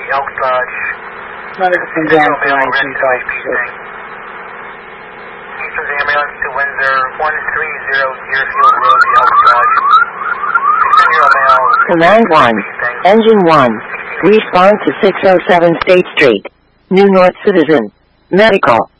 Elks Lodge. Medical from John Brown, Eastern ambulance to Windsor, 130 Deerfield Road, the Elks Lodge. 16-year-old male. Command 1, Engine 1, respond to 607 State Street, New North Citizen, Medical.